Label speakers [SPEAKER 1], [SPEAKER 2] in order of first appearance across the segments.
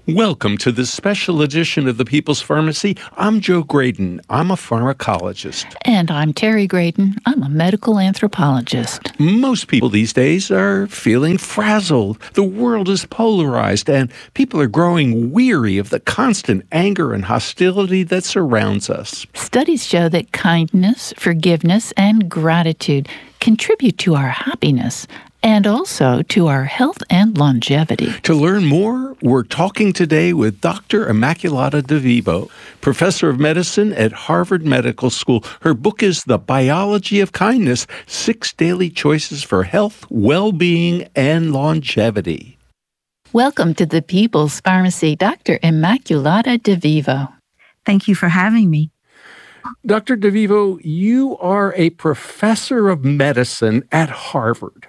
[SPEAKER 1] Welcome to this special edition of the People's Pharmacy. I'm Joe Graydon. I'm a pharmacologist.
[SPEAKER 2] And I'm Terry Graydon. I'm a medical anthropologist.
[SPEAKER 1] Most people these days are feeling frazzled. The world is polarized, and people are growing weary of the constant anger and hostility that surrounds us.
[SPEAKER 2] Studies show that kindness, forgiveness, and gratitude contribute to our happiness and also to our health and longevity.
[SPEAKER 1] To learn more, we're talking today with Dr. Immaculata DeVivo, professor of medicine at Harvard Medical School. Her book is The Biology of Kindness, 6 Daily Choices for Health, Well-Being, and Longevity.
[SPEAKER 2] Welcome to the People's Pharmacy, Dr. Immaculata DeVivo.
[SPEAKER 3] Thank you for having me.
[SPEAKER 1] Dr. DeVivo, you are a professor of medicine at Harvard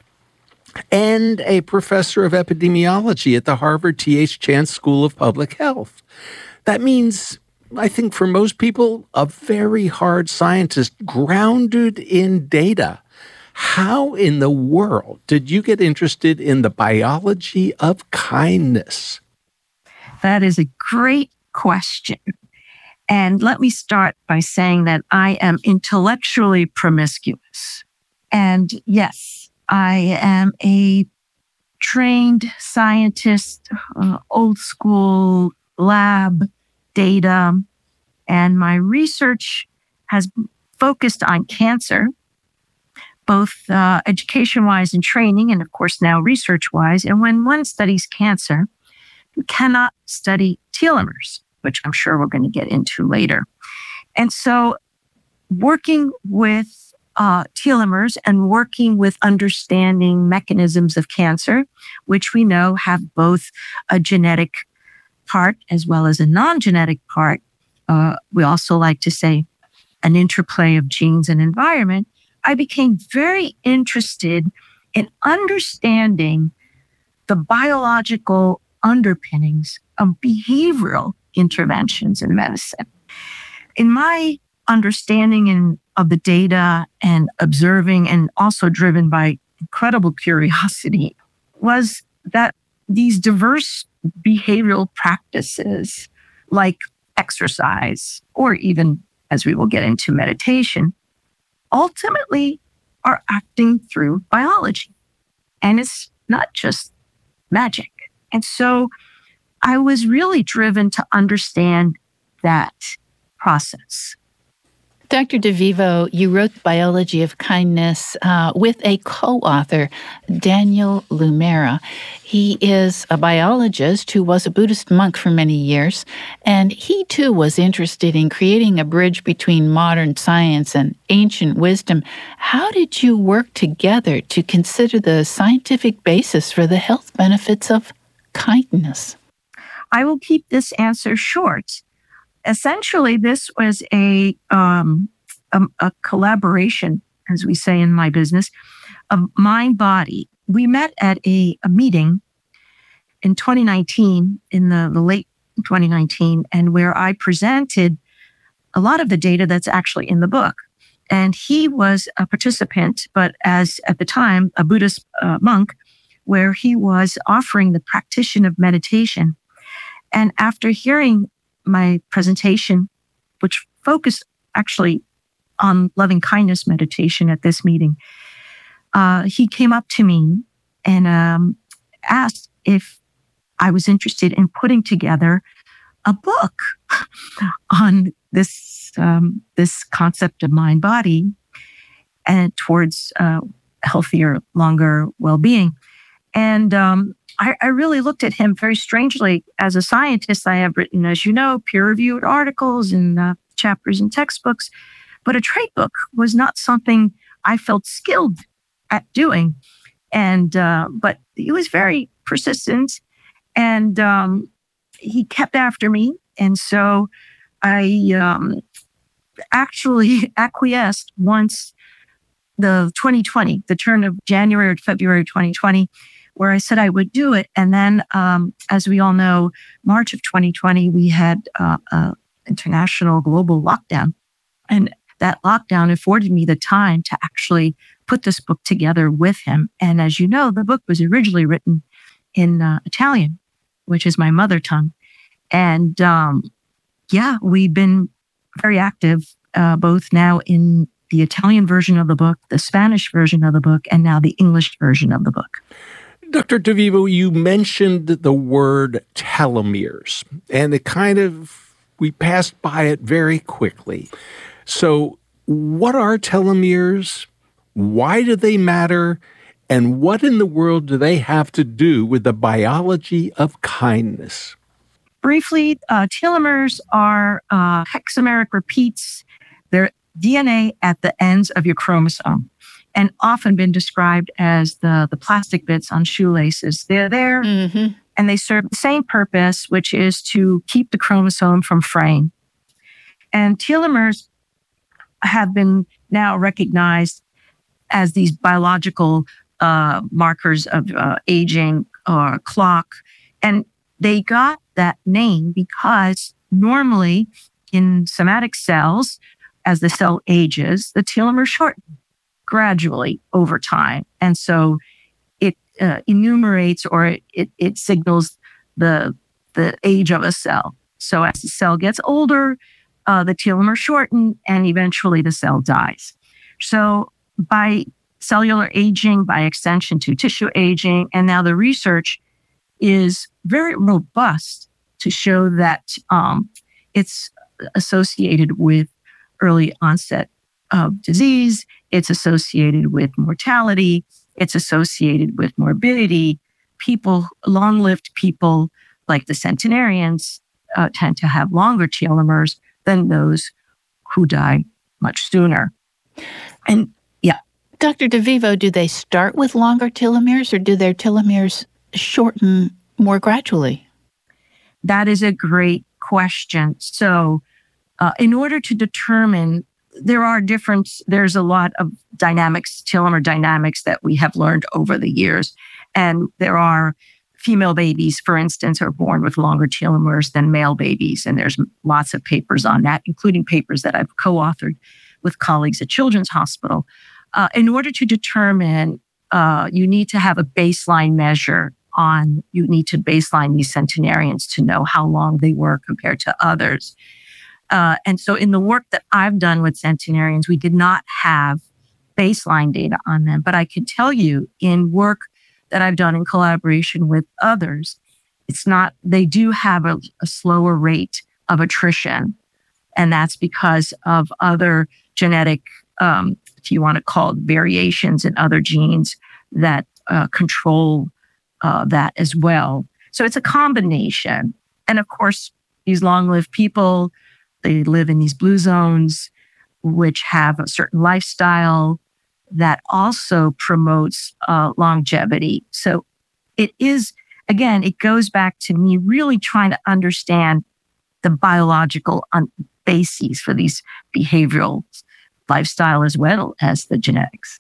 [SPEAKER 1] and a professor of epidemiology at the Harvard T.H. Chan School of Public Health. That means, I think for most people, a very hard scientist grounded in data. How in the world did you get interested in the biology of kindness?
[SPEAKER 3] That is a great question. And let me start by saying that I am intellectually promiscuous. And yes, I am a trained scientist, old school lab data, and my research has focused on cancer, both education-wise and training, and of course now research-wise. And when one studies cancer, you cannot study telomeres, which I'm sure we're going to get into later. And so working with telomeres and working with understanding mechanisms of cancer, which we know have both a genetic part as well as a non-genetic part. We also like to say an interplay of genes and environment. I became very interested in understanding the biological underpinnings of behavioral interventions in medicine. In my understanding of the data and observing, and also driven by incredible curiosity, was that these diverse behavioral practices like exercise, or even, as we will get into, meditation, ultimately are acting through biology. And it's not just magic. And so I was really driven to understand that process.
[SPEAKER 2] Dr. DeVivo, you wrote The Biology of Kindness with a co-author, Daniel Lumera. He is a biologist who was a Buddhist monk for many years, and he too was interested in creating a bridge between modern science and ancient wisdom. How did you work together to consider the scientific basis for the health benefits of kindness?
[SPEAKER 3] I will keep this answer short. Essentially, this was a collaboration, as we say in my business, of mind-body. We met at a meeting in 2019, in the late 2019, and where I presented a lot of the data that's actually in the book. And he was a participant, but as at the time, a Buddhist monk, where he was offering the practice of meditation. And after hearing my presentation, which focused actually on loving kindness meditation at this meeting, he came up to me and asked if I was interested in putting together a book on this concept of mind-body and towards healthier, longer well-being. And I really looked at him very strangely. As a scientist, I have written, as you know, peer-reviewed articles and chapters in textbooks, but a trait book was not something I felt skilled at doing. And but he was very persistent, and he kept after me. And so I actually acquiesced once the 2020, the turn of January or February 2020, where I said I would do it. And then, as we all know, March of 2020, we had an international global lockdown. And that lockdown afforded me the time to actually put this book together with him. And as you know, the book was originally written in Italian, which is my mother tongue. And we've been very active, both now in the Italian version of the book, the Spanish version of the book, and now the English version of the book.
[SPEAKER 1] Dr. DeVivo, you mentioned the word telomeres, and we passed by it very quickly. So what are telomeres? Why do they matter? And what in the world do they have to do with the biology of kindness?
[SPEAKER 3] Briefly, telomeres are hexameric repeats. They're DNA at the ends of your chromosome, and often been described as the plastic bits on shoelaces. They're there, and they serve the same purpose, which is to keep the chromosome from fraying. And telomeres have been now recognized as these biological markers of aging or clock. And they got that name because normally in somatic cells, as the cell ages, the telomeres shorten gradually over time. And so it enumerates or it signals the age of a cell. So as the cell gets older, the telomeres shorten and eventually the cell dies. So by cellular aging, by extension to tissue aging, and now the research is very robust to show that it's associated with early onset of disease, it's associated with mortality, it's associated with morbidity. Long-lived people like the centenarians tend to have longer telomeres than those who die much sooner. And
[SPEAKER 2] Dr. DeVivo, do they start with longer telomeres or do their telomeres shorten more gradually?
[SPEAKER 3] That is a great question. So in order to determine, there's a lot of dynamics, telomere dynamics that we have learned over the years. And there are female babies, for instance, are born with longer telomeres than male babies. And there's lots of papers on that, including papers that I've co-authored with colleagues at Children's Hospital. In order to determine, you need to have a baseline measure you need to baseline these centenarians to know how long they were compared to others. And so in the work that I've done with centenarians, we did not have baseline data on them. But I can tell you in work that I've done in collaboration with others, they do have a slower rate of attrition. And that's because of other genetic, if you want to call it, variations in other genes that control that as well. So it's a combination. And of course, these long-lived people, they live in these blue zones, which have a certain lifestyle that also promotes longevity. So it is, again, it goes back to me really trying to understand the biological bases for these behavioral lifestyle as well as the genetics.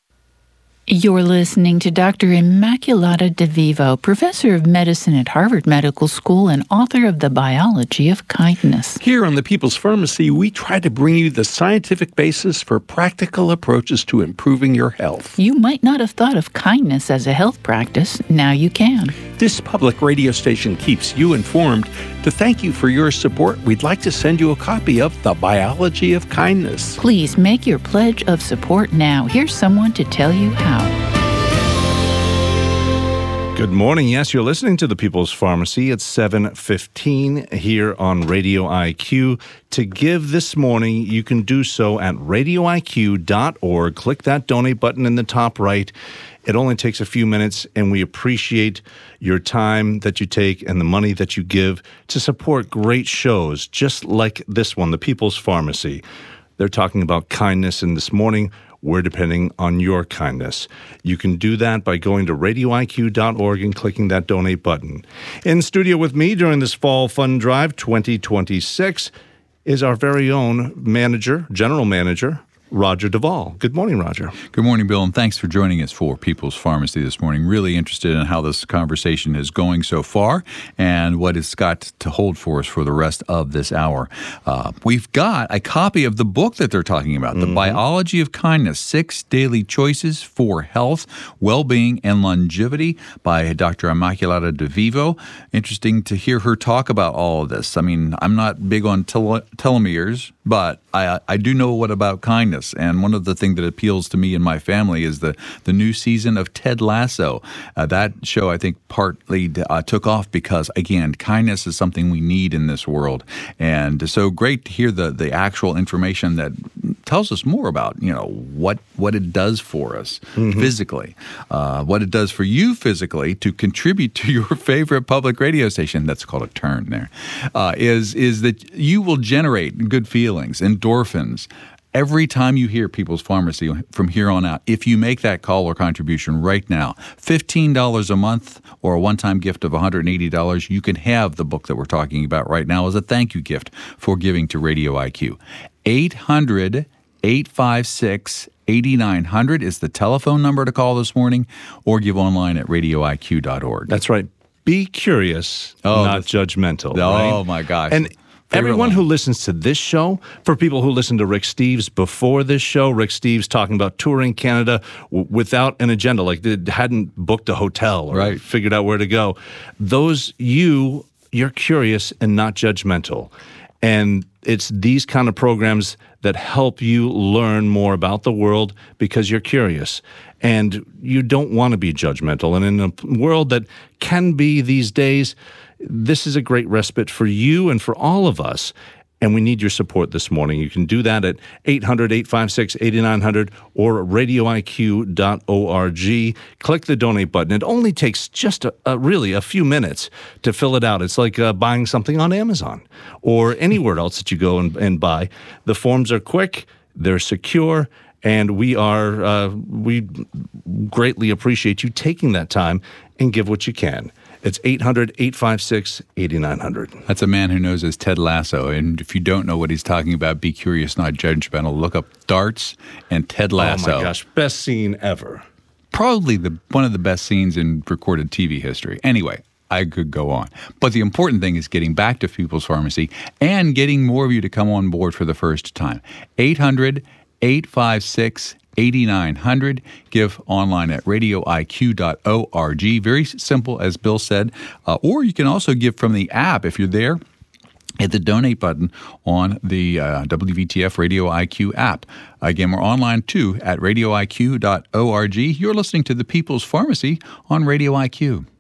[SPEAKER 2] You're listening to Dr. Immaculata DeVivo, professor of medicine at Harvard Medical School and author of The Biology of Kindness.
[SPEAKER 1] Here on The People's Pharmacy, we try to bring you the scientific basis for practical approaches to improving your health.
[SPEAKER 2] You might not have thought of kindness as a health practice. Now you can.
[SPEAKER 1] This public radio station keeps you informed. To thank you for your support, we'd like to send you a copy of The Biology of Kindness.
[SPEAKER 2] Please make your pledge of support now. Here's someone to tell you how.
[SPEAKER 4] Good morning. Yes, you're listening to The People's Pharmacy at 7:15 here on Radio IQ. To give this morning, you can do so at radioiq.org. Click that donate button in the top right. It only takes a few minutes, and we appreciate your time that you take and the money that you give to support great shows just like this one, The People's Pharmacy. They're talking about kindness, and this morning we're depending on your kindness. You can do that by going to radioiq.org and clicking that donate button. In studio with me during this Fall Fund Drive 2026 is our very own general manager, Roger Duvall. Good morning, Roger.
[SPEAKER 5] Good morning, Bill, and thanks for joining us for People's Pharmacy this morning. Really interested in how this conversation is going so far and what it's got to hold for us for the rest of this hour. We've got a copy of the book that they're talking about, The Biology of Kindness, 6 Daily Choices for Health, Well-Being, and Longevity by Dr. Immaculata DeVivo. Interesting to hear her talk about all of this. I mean, I'm not big on telomeres, but I do know what about kindness. And one of the things that appeals to me and my family is the new season of Ted Lasso. That show, I think, partly took off because, again, kindness is something we need in this world. And so great to hear the actual information that tells us more about, what it does for us physically, what it does for you physically to contribute to your favorite public radio station. That's called a turn there. Is that you will generate good feelings, endorphins, every time you hear People's Pharmacy from here on out. If you make that call or contribution right now, $15 a month or a one-time gift of $180, you can have the book that we're talking about right now as a thank you gift for giving to Radio IQ. 800-856-8900 is the telephone number to call this morning, or give online at radioiq.org.
[SPEAKER 4] That's right. Be curious, not judgmental.
[SPEAKER 5] Oh,
[SPEAKER 4] right?
[SPEAKER 5] My gosh.
[SPEAKER 4] And everyone who listens to this show, for people who listen to Rick Steves before this show, Rick Steves talking about touring Canada without an agenda, like they hadn't booked a hotel or figured out where to go. You're curious and not judgmental. And it's these kind of programs that help you learn more about the world because you're curious and you don't want to be judgmental. And in a world that can be these days, this is a great respite for you and for all of us. And we need your support this morning. You can do that at 800-856-8900 or radioiq.org. Click the donate button. It only takes just really a few minutes to fill it out. It's like buying something on Amazon or anywhere else that you go and buy. The forms are quick, they're secure, and we greatly appreciate you taking that time and give what you can. It's 800-856-8900.
[SPEAKER 5] That's a man who knows his Ted Lasso. And if you don't know what he's talking about, be curious, not judgmental. Look up Darts and Ted Lasso.
[SPEAKER 4] Oh, my gosh. Best scene ever.
[SPEAKER 5] Probably one of the best scenes in recorded TV history. Anyway, I could go on. But the important thing is getting back to People's Pharmacy and getting more of you to come on board for the first time. 800-856-8900. 8900. Give online at radioiq.org. Very simple, as Bill said. Or you can also give from the app if you're there. Hit the donate button on the WVTF Radio IQ app. Again, we're online too at radioiq.org. You're listening to the People's Pharmacy on Radio IQ.